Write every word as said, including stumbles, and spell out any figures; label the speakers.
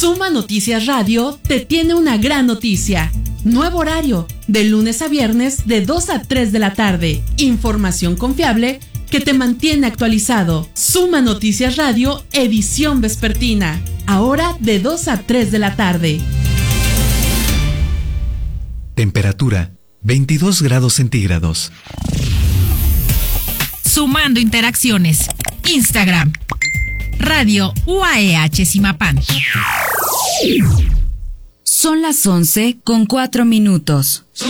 Speaker 1: Suma Noticias Radio te tiene una gran noticia. Nuevo horario, de lunes a viernes de dos a tres de la tarde. Información confiable que te mantiene actualizado. Suma Noticias Radio, edición vespertina. Ahora de dos a tres de la tarde.
Speaker 2: Temperatura veintidós grados centígrados.
Speaker 3: Sumando interacciones. Instagram. Radio U A E H Zimapán.
Speaker 4: Son las once con cuatro minutos.